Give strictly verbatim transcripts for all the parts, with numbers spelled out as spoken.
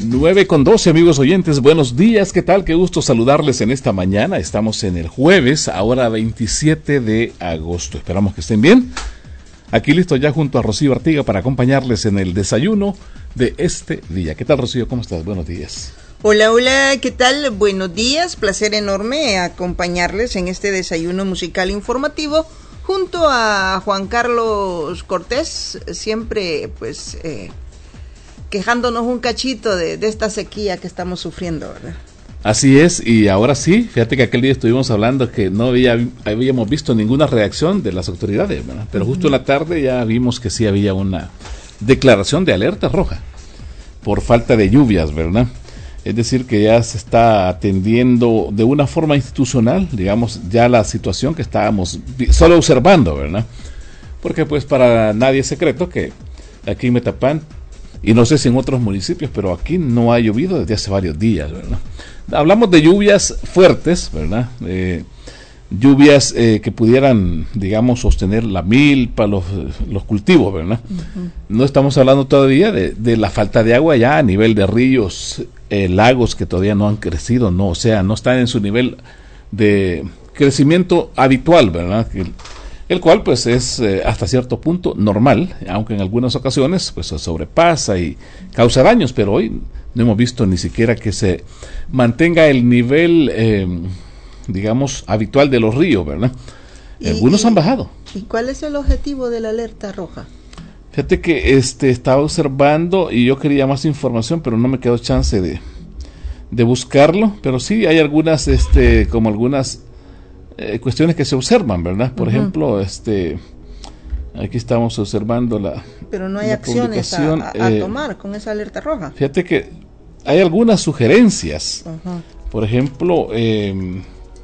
nueve con doce, amigos oyentes, buenos días, ¿qué tal? Qué gusto saludarles en esta mañana. Estamos en el jueves, ahora veintisiete de agosto. Esperamos que estén bien. Aquí listo ya junto a Rocío Artiga para acompañarles en el desayuno de este día. ¿Qué tal, Rocío? ¿Cómo estás? Buenos días. Hola, hola, ¿qué tal? Buenos días, placer enorme acompañarles en este desayuno musical informativo junto a Juan Carlos Cortés, siempre pues eh, quejándonos un cachito de, de esta sequía que estamos sufriendo, ¿verdad? Así es, y ahora sí, fíjate que aquel día estuvimos hablando que no había, habíamos visto ninguna reacción de las autoridades, ¿verdad? Pero justo en la tarde ya vimos que sí había una declaración de alerta roja por falta de lluvias, ¿verdad? Es decir, que ya se está atendiendo de una forma institucional, digamos, ya la situación que estábamos solo observando, ¿verdad? Porque pues para nadie es secreto que aquí en Metapán, y no sé si en otros municipios, pero aquí no ha llovido desde hace varios días, ¿verdad? Hablamos de lluvias fuertes, ¿verdad? Eh, lluvias eh, que pudieran, digamos, sostener la milpa, los, los cultivos, ¿verdad? Uh-huh. No estamos hablando todavía de, de la falta de agua ya a nivel de ríos, eh, lagos que todavía no han crecido, no, o sea, no están en su nivel de crecimiento habitual, ¿verdad? El, el cual pues es eh, hasta cierto punto normal, aunque en algunas ocasiones pues se sobrepasa y causa daños, pero hoy no hemos visto ni siquiera que se mantenga el nivel eh, digamos, habitual de los ríos, ¿verdad? ¿Y, Algunos y, han bajado. ¿Y cuál es el objetivo de la alerta roja? Fíjate que este estaba observando y yo quería más información, pero no me quedó chance de, de buscarlo, pero sí hay algunas, este, como algunas eh, cuestiones que se observan, ¿verdad? Por uh-huh. ejemplo, este, aquí estamos observando la Pero no hay acciones a, a, a eh, tomar con esa alerta roja. Fíjate que hay algunas sugerencias. Uh-huh. Por ejemplo, eh,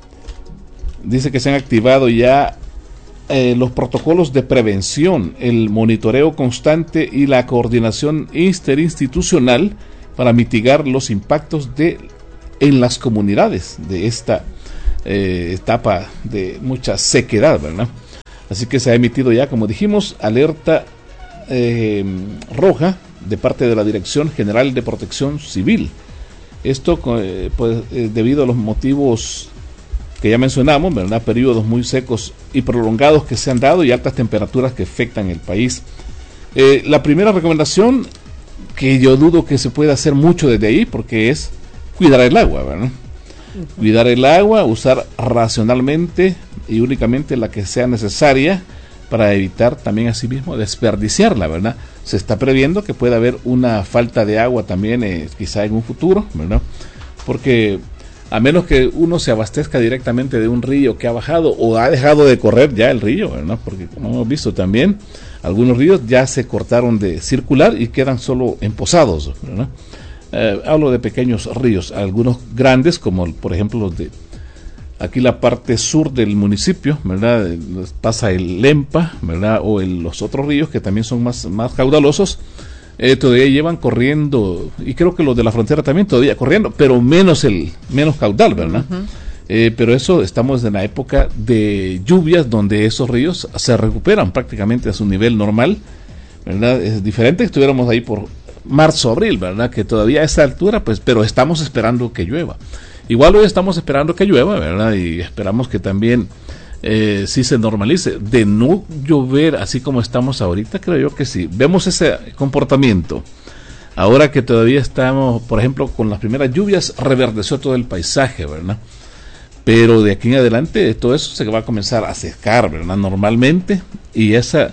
dice que se han activado ya eh, los protocolos de prevención, el monitoreo constante y la coordinación interinstitucional para mitigar los impactos de en las comunidades de esta eh, etapa de mucha sequedad, ¿verdad? Así que se ha emitido ya, como dijimos, alerta eh, roja de parte de la Dirección General de Protección Civil. Esto eh, pues, eh, debido a los motivos que ya mencionamos, ¿verdad? Periodos muy secos y prolongados que se han dado y altas temperaturas que afectan el país. Eh, la primera recomendación, que yo dudo que se pueda hacer mucho desde ahí, porque es cuidar el agua, ¿verdad? Uh-huh. Cuidar el agua, usar racionalmente y únicamente la que sea necesaria para evitar también asimismo desperdiciarla, ¿verdad? Se está previendo que pueda haber una falta de agua también eh, quizá en un futuro, ¿verdad? Porque a menos que uno se abastezca directamente de un río que ha bajado o ha dejado de correr ya el río, ¿verdad? Porque como hemos visto también, algunos ríos ya se cortaron de circular y quedan solo empozados, ¿verdad? Eh, hablo de pequeños ríos, algunos grandes como por ejemplo los de aquí la parte sur del municipio, ¿verdad? Pasa el Lempa, ¿verdad? O el, los otros ríos que también son más, más caudalosos, eh, todavía llevan corriendo, y creo que los de la frontera también todavía corriendo, pero menos el menos caudal, ¿verdad? Uh-huh. Eh, pero eso estamos en la época de lluvias donde esos ríos se recuperan prácticamente a su nivel normal, ¿verdad? Es diferente que estuviéramos ahí por marzo, abril, ¿verdad? Que todavía a esa altura, pues, pero estamos esperando que llueva. Igual hoy estamos esperando que llueva, ¿verdad? Y esperamos que también eh, sí se normalice. De no llover así como estamos ahorita, creo yo que sí. Vemos ese comportamiento. Ahora que todavía estamos, por ejemplo, con las primeras lluvias, reverdeció todo el paisaje, ¿verdad? Pero de aquí en adelante todo eso se va a comenzar a secar, ¿verdad? Normalmente. Y esa,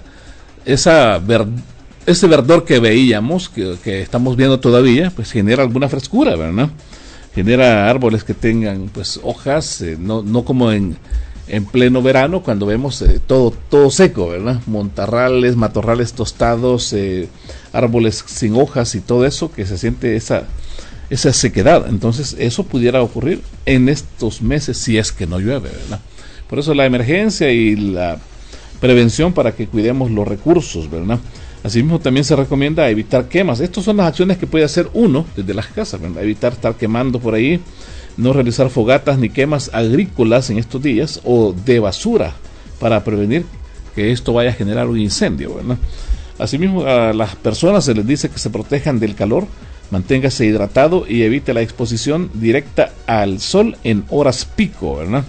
esa ver, ese verdor que veíamos, que, que estamos viendo todavía, pues genera alguna frescura, ¿verdad? Genera árboles que tengan pues hojas, eh, no, no como en, en pleno verano cuando vemos eh, todo, todo seco, ¿verdad? Montarrales, matorrales tostados, eh, árboles sin hojas y todo eso, que se siente esa, esa sequedad. Entonces eso pudiera ocurrir en estos meses si es que no llueve, ¿verdad? Por eso la emergencia y la prevención para que cuidemos los recursos, ¿verdad? Asimismo, también se recomienda evitar quemas. Estas son las acciones que puede hacer uno desde las casas, ¿verdad? Evitar estar quemando por ahí, no realizar fogatas ni quemas agrícolas en estos días o de basura para prevenir que esto vaya a generar un incendio, ¿verdad? Asimismo, a las personas se les dice que se protejan del calor manténgase hidratado y evite la exposición directa al sol en horas pico, ¿verdad?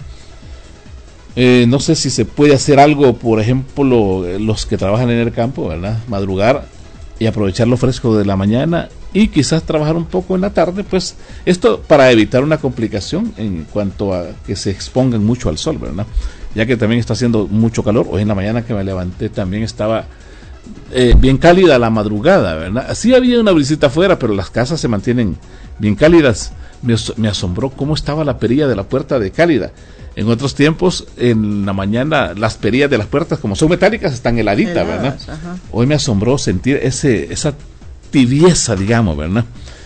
Eh, no sé si se puede hacer algo, por ejemplo, los que trabajan en el campo, ¿verdad? Madrugar y aprovechar lo fresco de la mañana y quizás trabajar un poco en la tarde, pues esto para evitar una complicación en cuanto a que se expongan mucho al sol, ¿verdad? Ya que también está haciendo mucho calor. Hoy en la mañana que me levanté también estaba eh, bien cálida la madrugada, ¿verdad? Sí había una brisita afuera, pero las casas se mantienen bien cálidas. Me, me asombró cómo estaba la perilla de la puerta de cálida. En otros tiempos, en la mañana, las perillas de las puertas, como son metálicas, están heladitas, heladas, ¿verdad? Ajá. Hoy me asombró sentir ese esa tibieza, digamos, ¿verdad?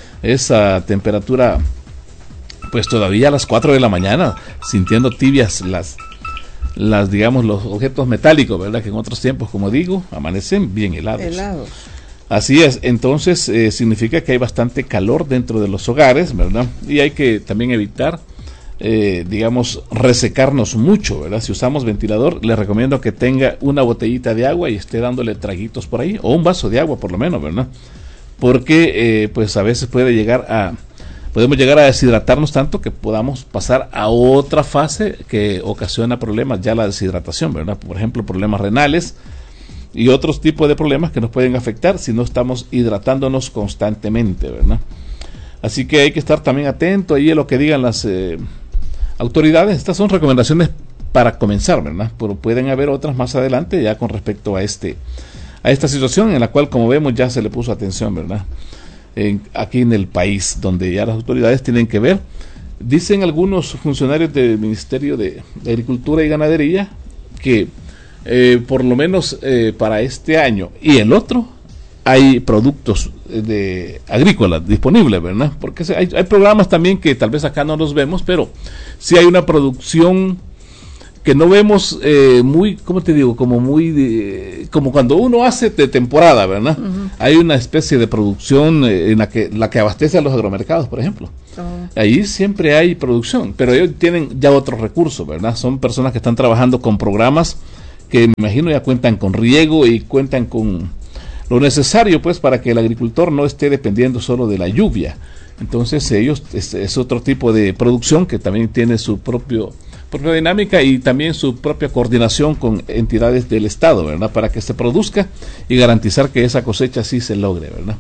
Esa temperatura, pues todavía a las cuatro de la mañana, sintiendo tibias las, las digamos, los objetos metálicos, ¿verdad? Que en otros tiempos, como digo, amanecen bien helados. Helados. Así es, entonces eh, significa que hay bastante calor dentro de los hogares, ¿verdad? Y hay que también evitar Eh, digamos, resecarnos mucho, ¿verdad? Si usamos ventilador, les recomiendo que tenga una botellita de agua y esté dándole traguitos por ahí, o un vaso de agua por lo menos, ¿verdad? Porque, eh, pues a veces puede llegar a, podemos llegar a deshidratarnos tanto que podamos pasar a otra fase que ocasiona problemas, ya la deshidratación, ¿verdad? Por ejemplo, problemas renales y otros tipos de problemas que nos pueden afectar si no estamos hidratándonos constantemente, ¿verdad? Así que hay que estar también atento ahí a lo que digan las eh, autoridades. Estas son recomendaciones para comenzar, ¿verdad? Pero pueden haber otras más adelante ya con respecto a este a esta situación en la cual, como vemos, ya se le puso atención, ¿verdad? En, aquí en el país, donde ya las autoridades tienen que ver. Dicen algunos funcionarios del Ministerio de, de Agricultura y Ganadería que eh, por lo menos eh, para este año y el otro hay productos de agrícolas disponibles, ¿verdad? Porque hay, hay programas también que tal vez acá no los vemos, pero sí hay una producción que no vemos eh, muy, ¿cómo te digo? Como muy, de, como cuando uno hace de temporada, ¿verdad? Uh-huh. Hay una especie de producción eh, en la que la que abastece a los agromercados, por ejemplo. Uh-huh. Ahí siempre hay producción, pero ellos tienen ya otros recursos, ¿verdad? Son personas que están trabajando con programas que me imagino ya cuentan con riego y cuentan con lo necesario, pues, para que el agricultor no esté dependiendo solo de la lluvia. Entonces ellos es, es otro tipo de producción que también tiene su propio propia dinámica y también su propia coordinación con entidades del Estado, ¿verdad? Para que se produzca y garantizar que esa cosecha sí se logre, ¿verdad?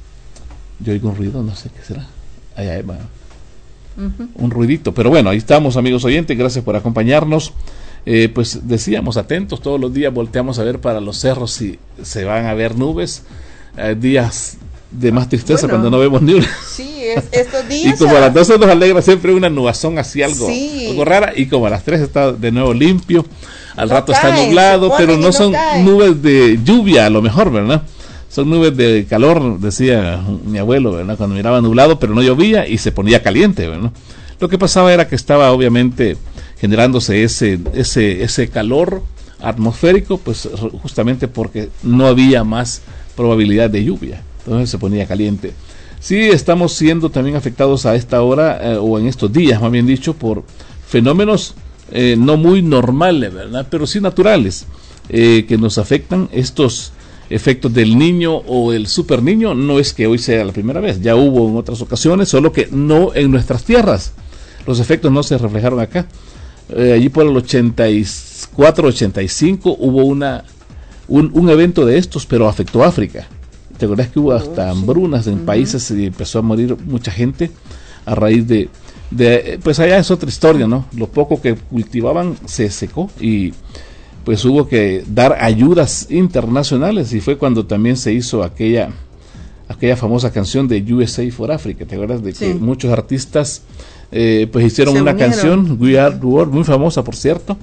Yo oigo un ruido, no sé qué será. Allá va. Uh-huh. Un ruidito, pero bueno, ahí estamos, amigos oyentes, gracias por acompañarnos. Eh, pues decíamos, atentos, todos los días volteamos a ver para los cerros si se van a ver nubes, eh, días de más tristeza, bueno, cuando no vemos nubes. Sí, es, estos días. Y como a las doce nos alegra siempre una nubazón así, algo, sí. algo rara, y como a las tres está de nuevo limpio, al no rato cae, está nublado, pero no, no son cae. nubes de lluvia a lo mejor, ¿verdad? Son nubes de calor, decía mi abuelo, ¿verdad? Cuando miraba nublado, pero no llovía y se ponía caliente, ¿verdad? Lo que pasaba era que estaba obviamente generándose ese ese ese calor atmosférico, pues justamente porque no había más probabilidad de lluvia, entonces se ponía caliente. Sí, estamos siendo también afectados a esta hora eh, o en estos días, más bien dicho, por fenómenos eh, no muy normales, ¿verdad? Pero sí naturales, eh, que nos afectan. Estos efectos del niño o el super niño no es que hoy sea la primera vez, ya hubo en otras ocasiones, solo que no en nuestras tierras. Los efectos no se reflejaron acá. Eh, allí por el ochenta y cuatro, ochenta y cinco hubo una un, un evento de estos, pero afectó a África. ¿Te acuerdas que hubo hasta hambrunas en uh-huh. países y empezó a morir mucha gente a raíz de, de, pues allá es otra historia, ¿no? Lo poco que cultivaban se secó y pues hubo que dar ayudas internacionales y fue cuando también se hizo aquella aquella famosa canción de U S A for Africa. ¿Te acuerdas de sí. que muchos artistas Eh, pues hicieron se una unieron. canción, We Are the World, muy famosa por cierto,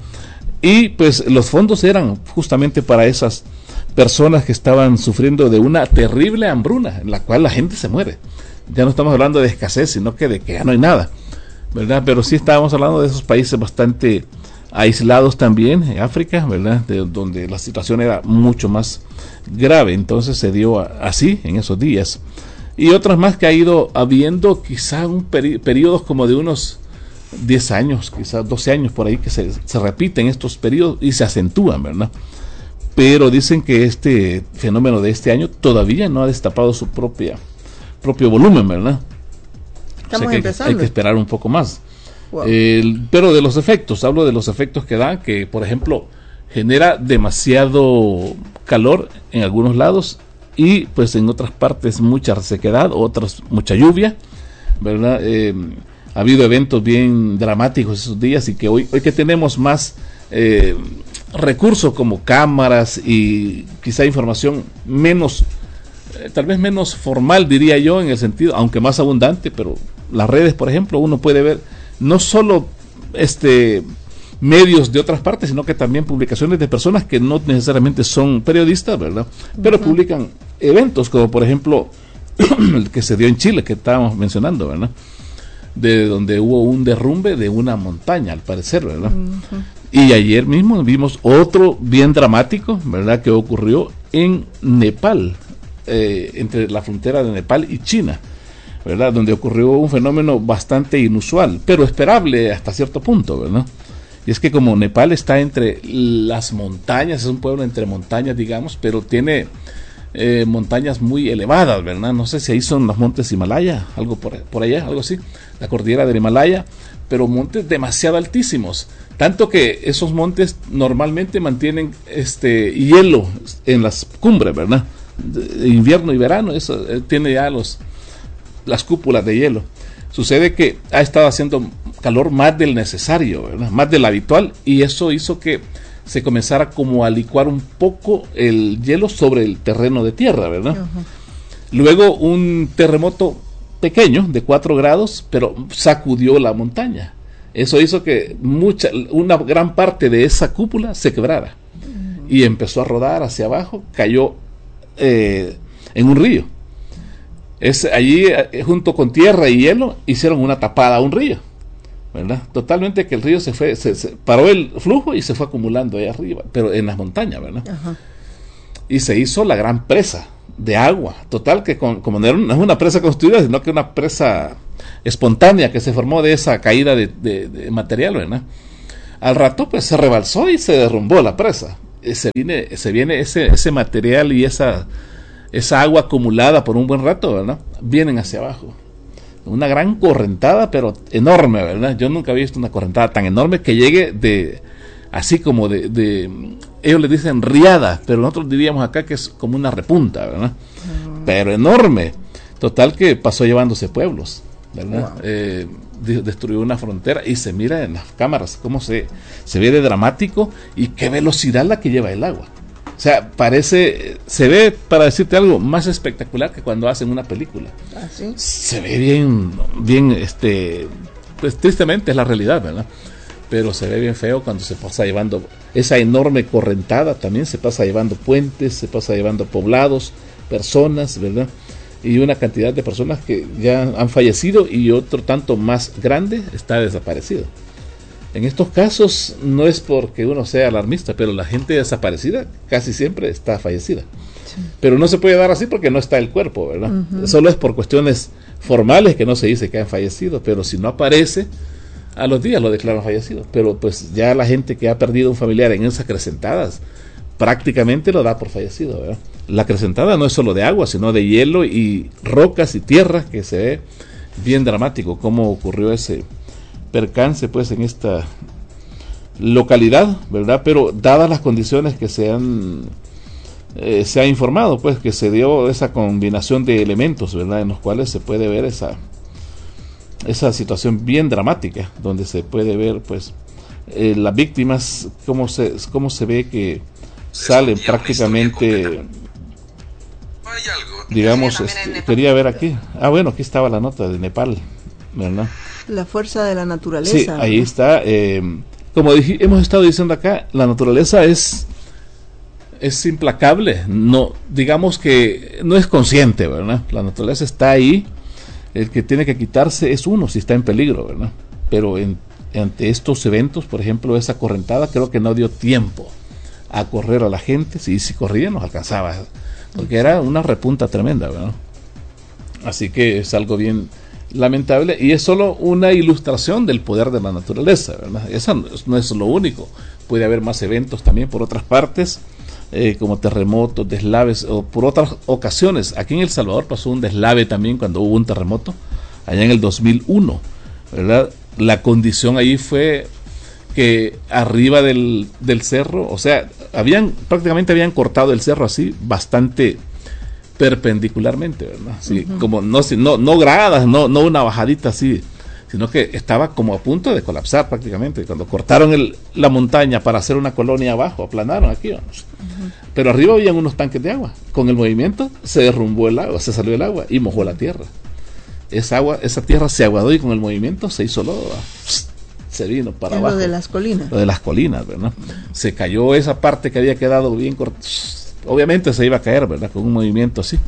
y pues los fondos eran justamente para esas personas que estaban sufriendo de una terrible hambruna en la cual la gente se muere. Ya no estamos hablando de escasez, sino que de que ya no hay nada, ¿verdad? Pero sí estábamos hablando de esos países bastante aislados también, en África, ¿verdad? De donde la situación era mucho más grave, entonces se dio a, así en esos días. Y otras más que ha ido habiendo, quizá un peri- periodos como de unos diez años, quizás doce años por ahí, que se, se repiten estos periodos y se acentúan, ¿verdad? Pero dicen que este fenómeno de este año todavía no ha destapado su propia propio volumen, ¿verdad? Estamos o sea que empezando. Hay que esperar un poco más. Wow. Eh, pero de los efectos, hablo de los efectos que dan, que por ejemplo genera demasiado calor en algunos lados y pues en otras partes mucha resequedad, otras mucha lluvia, ¿verdad? Eh, ha habido eventos bien dramáticos esos días y que hoy, hoy que tenemos más eh, recursos como cámaras y quizá información menos, eh, tal vez menos formal diría yo en el sentido, aunque más abundante, pero las redes por ejemplo uno puede ver no solo este medios de otras partes, sino que también publicaciones de personas que no necesariamente son periodistas, ¿verdad? Pero uh-huh. publican eventos, como por ejemplo el que se dio en Chile, que estábamos mencionando, ¿verdad? De donde hubo un derrumbe de una montaña, al parecer, ¿verdad? Uh-huh. Y ayer mismo vimos otro bien dramático, ¿verdad? Que ocurrió en Nepal, eh, entre la frontera de Nepal y China, ¿verdad? Donde ocurrió un fenómeno bastante inusual, pero esperable hasta cierto punto, ¿verdad? Y es que como Nepal está entre las montañas, es un pueblo entre montañas, digamos, pero tiene eh, montañas muy elevadas, ¿verdad? No sé si ahí son los montes Himalaya, algo por, por allá, algo así, la cordillera del Himalaya, pero montes demasiado altísimos, tanto que esos montes normalmente mantienen este hielo en las cumbres, ¿verdad? De invierno y verano, eso eh, tiene ya los las cúpulas de hielo. Sucede que ha estado haciendo calor más del necesario, ¿verdad? Más del habitual, y eso hizo que se comenzara como a licuar un poco el hielo sobre el terreno de tierra, ¿verdad? Uh-huh. Luego un terremoto pequeño de cuatro grados, pero sacudió la montaña. Eso hizo que mucha, una gran parte de esa cúpula se quebrara uh-huh. y empezó a rodar hacia abajo, cayó eh, en un río. Es allí, junto con tierra y hielo, hicieron una tapada a un río, ¿verdad? Totalmente que el río se fue, se, se paró el flujo y se fue acumulando ahí arriba, pero en las montañas, ¿verdad? Ajá. Y se hizo la gran presa de agua, total que con, como no es una presa construida, sino que una presa espontánea que se formó de esa caída de, de, de material, ¿verdad? Al rato pues se rebalsó y se derrumbó la presa. Se viene, se viene ese, ese material y esa esa agua acumulada por un buen rato, ¿verdad? Vienen hacia abajo. Una gran correntada, pero enorme, ¿verdad? Yo nunca había visto una correntada tan enorme que llegue de, así como de, de ellos le dicen riada, pero nosotros diríamos acá que es como una repunta, ¿verdad? Uh-huh. Pero enorme. Total que pasó llevándose pueblos, ¿verdad? Wow. Eh, destruyó una frontera y se mira en las cámaras cómo se, se ve de dramático y qué velocidad la que lleva el agua. O sea, parece, se ve, para decirte algo, más espectacular que cuando hacen una película. ¿Ah, sí? Se ve bien, bien, este, pues tristemente es la realidad, ¿verdad? Pero se ve bien feo cuando se pasa llevando esa enorme correntada, también se pasa llevando puentes, se pasa llevando poblados, personas, ¿verdad? Y una cantidad de personas que ya han fallecido y otro tanto más grande está desaparecido. En estos casos no es porque uno sea alarmista, pero la gente desaparecida casi siempre está fallecida. Sí. Pero no se puede dar así porque no está el cuerpo, ¿verdad? Uh-huh. Solo es por cuestiones formales que no se dice que han fallecido, pero si no aparece, a los días lo declaran fallecido. Pero pues ya la gente que ha perdido un familiar en esas acrecentadas prácticamente lo da por fallecido, ¿verdad? La acrecentada no es solo de agua, sino de hielo y rocas y tierra, que se ve bien dramático cómo ocurrió ese percance pues en esta localidad, ¿verdad? Pero dadas las condiciones que se han eh, se ha informado, pues que se dio esa combinación de elementos, ¿verdad? En los cuales se puede ver esa esa situación bien dramática, donde se puede ver pues eh, las víctimas, cómo se cómo se ve que salen prácticamente, digamos, sí, este, quería ver aquí, ah bueno, aquí estaba la nota de Nepal, ¿verdad? La fuerza de la naturaleza. Sí, ahí está. Eh, como dije, hemos estado diciendo acá, la naturaleza es es implacable. No, digamos que no es consciente, ¿verdad? La naturaleza está ahí. El que tiene que quitarse es uno si está en peligro, ¿verdad? Pero en, ante estos eventos, por ejemplo, esa correntada, creo que no dio tiempo a correr a la gente. Si, si corría nos alcanzaba, porque era una repunta tremenda, ¿verdad? Así que es algo bien lamentable y es solo una ilustración del poder de la naturaleza, ¿verdad? Esa no es, no es lo único, puede haber más eventos también por otras partes, eh, como terremotos, deslaves, o por otras ocasiones. Aquí en El Salvador pasó un deslave también cuando hubo un terremoto, allá en el dos mil uno, ¿verdad? La condición ahí fue que arriba del, del cerro, o sea, habían prácticamente habían cortado el cerro así bastante perpendicularmente, ¿verdad? Sí, uh-huh. Como no, no, no gradas, no, no una bajadita así, sino que estaba como a punto de colapsar prácticamente. Cuando cortaron el, la montaña para hacer una colonia abajo, aplanaron aquí, vamos. Uh-huh. Pero arriba habían unos tanques de agua. Con el movimiento se derrumbó el agua, se salió el agua y mojó la tierra. Esa agua, esa tierra se aguadó y con el movimiento se hizo lodo. Se vino para abajo. Lo de las colinas. Lo de las colinas, ¿verdad? Se cayó esa parte que había quedado bien corta. Obviamente se iba a caer, ¿verdad? Con un movimiento así.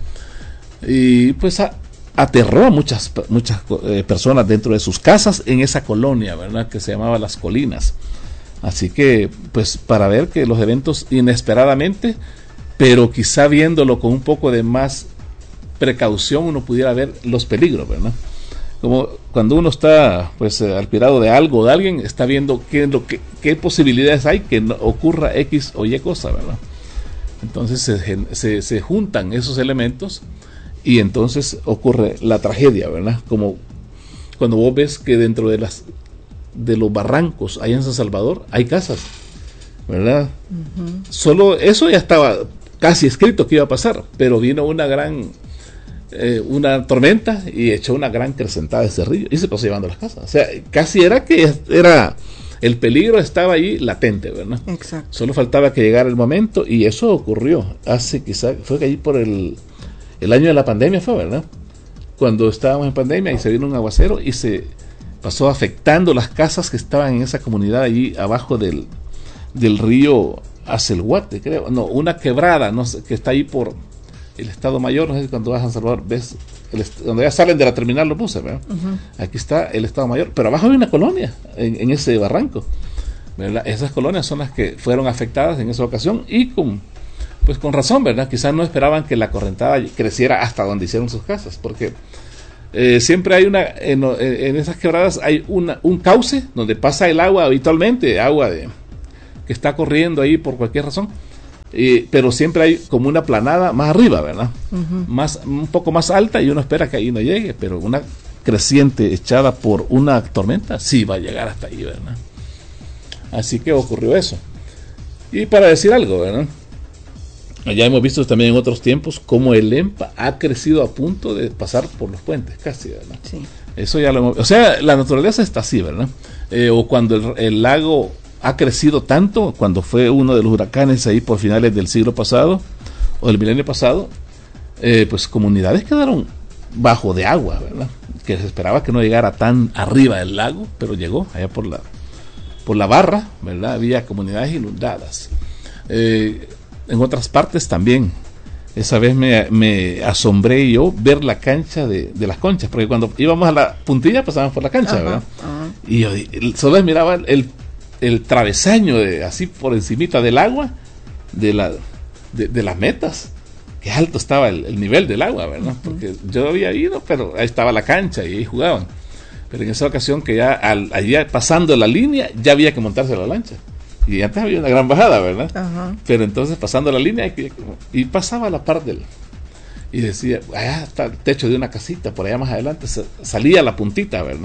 Y pues a, aterró a muchas, muchas eh, personas dentro de sus casas en esa colonia, ¿verdad? Que se llamaba Las Colinas. Así que, pues, para ver que los eventos inesperadamente, pero quizá viéndolo con un poco de más precaución, uno pudiera ver los peligros, ¿verdad? Como cuando uno está, pues, eh, al cuidado de algo o de alguien, está viendo qué, lo que, qué posibilidades hay que no ocurra X o Y cosa, ¿verdad? Entonces se, se, se juntan esos elementos y entonces ocurre la tragedia, ¿verdad? Como cuando vos ves que dentro de las de los barrancos allá en San Salvador hay casas, ¿verdad? Uh-huh. Solo eso ya estaba casi escrito que iba a pasar, pero vino una gran eh, una tormenta y echó una gran crescentada de ese río y se pasó llevando las casas. O sea, casi era que era el peligro estaba ahí latente, ¿verdad? Exacto. Solo faltaba que llegara el momento y eso ocurrió hace quizá, fue que ahí por el, el año de la pandemia fue, ¿verdad? Cuando estábamos en pandemia y se vino un aguacero y se pasó afectando las casas que estaban en esa comunidad allí abajo del, del río Acelhuate, creo. No, una quebrada, no sé, que está ahí por el Estado Mayor, no sé si cuando vas a San Salvador ves el, cuando ya salen de la terminal los buses, ¿verdad? Uh-huh. Aquí está el Estado Mayor, pero abajo hay una colonia en, en ese barranco, ¿verdad? Esas colonias son las que fueron afectadas en esa ocasión y con, pues con razón, ¿verdad? Quizás no esperaban que la correntada creciera hasta donde hicieron sus casas, porque eh, siempre hay una, en, en esas quebradas hay una, un cauce donde pasa el agua habitualmente, agua de, que está corriendo ahí por cualquier razón. Eh, pero siempre hay como una planada más arriba, ¿verdad? Uh-huh. Más, un poco más alta y uno espera que ahí no llegue, pero una creciente echada por una tormenta sí va a llegar hasta ahí, ¿verdad? Así que ocurrió eso. Y para decir algo, ¿verdad? Ya hemos visto también en otros tiempos cómo el EMPA ha crecido a punto de pasar por los puentes, casi, ¿verdad? Sí. Eso ya lo hemos, o sea, la naturaleza está así, ¿verdad? Eh, o cuando el, el lago ha crecido tanto, cuando fue uno de los huracanes ahí por finales del siglo pasado o del milenio pasado, eh, pues comunidades quedaron bajo de agua, ¿verdad? Que se esperaba que no llegara tan arriba del lago, pero llegó allá por la por la barra, ¿verdad? Había comunidades inundadas. Eh, en otras partes también. Esa vez me, me asombré yo ver la cancha de, de las Conchas, porque cuando íbamos a la puntilla pasábamos por la cancha, ajá, ¿verdad? Ajá. Y yo solo miraba el el travesaño de, así por encimita del agua de, la, de, de las metas, qué alto estaba el, el nivel del agua, ¿verdad? Porque yo había ido, pero ahí estaba la cancha y ahí jugaban, pero en esa ocasión que ya al, allá pasando la línea ya había que montarse a la lancha y antes había una gran bajada, ¿verdad? Ajá. Pero entonces pasando la línea y pasaba la par del y decía, allá está el techo de una casita, por allá más adelante salía la puntita, ¿verdad?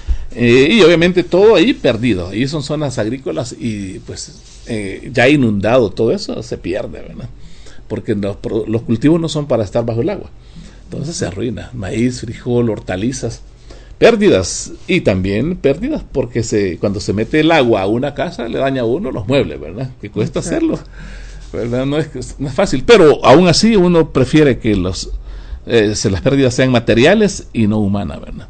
Eh, y obviamente todo ahí perdido, ahí son zonas agrícolas y pues eh, ya inundado todo eso se pierde, ¿verdad? Porque los, los cultivos no son para estar bajo el agua, entonces se arruina, maíz, frijol, hortalizas, pérdidas y también pérdidas porque se cuando se mete el agua a una casa le daña a uno los muebles, ¿verdad? Que cuesta Exacto. hacerlo, ¿verdad? No es, no es fácil, pero aún así uno prefiere que los eh, se, las pérdidas sean materiales y no humanas, ¿verdad?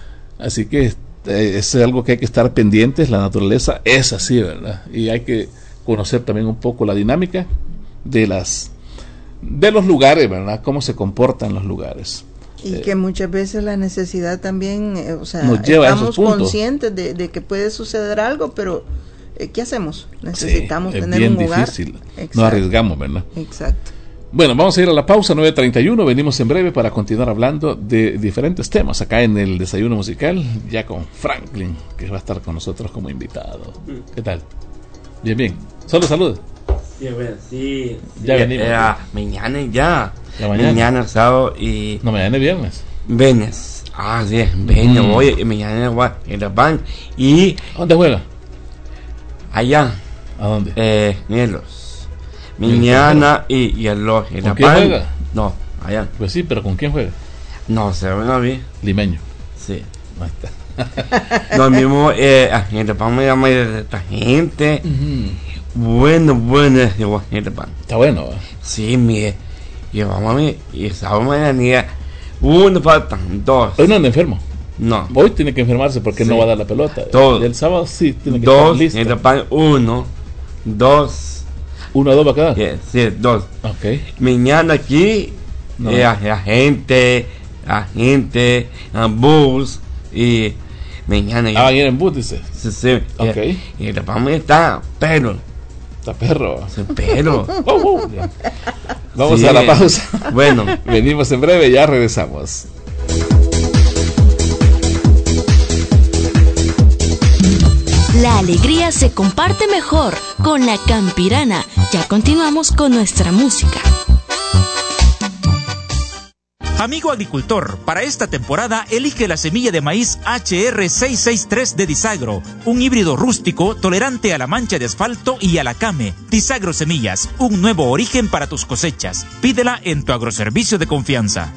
Así que es algo que hay que estar pendientes, la naturaleza es así, ¿verdad? Y hay que conocer también un poco la dinámica de las de los lugares, ¿verdad? Cómo se comportan los lugares. Y eh, que muchas veces la necesidad también, eh, o sea, nos lleva estamos a esos conscientes de, de que puede suceder algo, pero eh, ¿qué hacemos? Necesitamos sí, tener bien un hogar. Difícil. Nos arriesgamos, ¿verdad? Exacto. Bueno, vamos a ir a la pausa, nueve treinta y uno, venimos en breve para continuar hablando de diferentes temas acá en el Desayuno Musical, ya con Franklin, que va a estar con nosotros como invitado. ¿Qué tal? Bien, bien. Solo salud. Sí, bueno, sí. Ya sí, venimos. Era mañana ya. La mañana. Mañana, sábado y... No, mañana es viernes. Viernes. Ah, sí, viernes Mm. voy y mañana voy a Irapán. Y ¿A dónde juega? allá, ¿A dónde? eh, Nielos. Mañana y, y el los quién juega? No, allá. Pues sí, pero ¿con quién juega? No sé, bueno, vi. Limeño. Sí. Ahí está. Lo mismo, eh, a Irapán me llama de esta gente. Bueno, bueno, es igual Irapán. Está bueno, ¿eh? Sí, mire. Y vamos a ver, y sábado mañana, uno faltan, dos. Hoy no anda enfermo. No. Hoy tiene que enfermarse porque Sí. no va a dar la pelota. Todo. Y el sábado sí tiene que Dos, estar listo. Irapán, uno, dos, Uno a dos va a quedar. eh, sí, dos. Ok. Mañana aquí, No. eh, a, a gente, a gente, a bus, y mañana Ah, van a ir en bus, dice. sí, sí, Ok. eh, y Irapán está, pero, Está perro. sí, pero, Oh, oh, ya. Vamos sí, a la pausa. Bueno. Venimos en breve, ya regresamos. La alegría se comparte mejor con la Campirana. Ya continuamos con nuestra música. Amigo agricultor, para esta temporada elige la semilla de maíz H R seiscientos sesenta y tres de Disagro, un híbrido rústico tolerante a la mancha de asfalto y a la came. Disagro Semillas, un nuevo origen para tus cosechas. Pídela en tu agroservicio de confianza.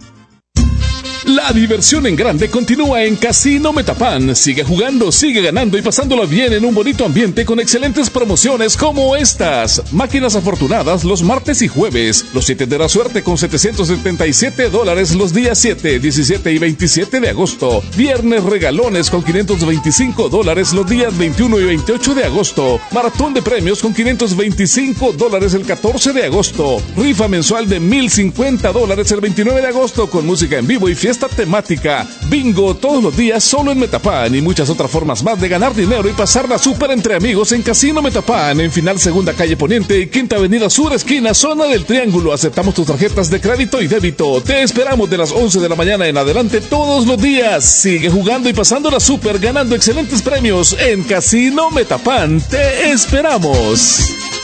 La diversión en grande continúa en Casino Metapán. Sigue jugando, sigue ganando y pasándolo bien en un bonito ambiente con excelentes promociones como estas. Máquinas afortunadas los martes y jueves. Los siete de la suerte con setecientos setenta y siete dólares los días siete, diecisiete y veintisiete de agosto. Viernes regalones con quinientos veinticinco dólares los días veintiuno y veintiocho de agosto. Maratón de premios con quinientos veinticinco dólares el catorce de agosto. Rifa mensual de mil cincuenta dólares el veintinueve de agosto con música en vivo y fiesta temática. Bingo todos los días solo en Metapán y muchas otras formas más de ganar dinero y pasarla súper entre amigos en Casino Metapán, en Final Segunda Calle Poniente y Quinta Avenida Sur, esquina Zona del Triángulo. Aceptamos tus tarjetas de crédito y débito. Te esperamos de las once de la mañana en adelante todos los días. Sigue jugando y pasándola súper, ganando excelentes premios en Casino Metapán. Te esperamos.